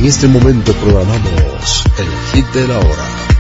En este momento programamos el hit de la hora.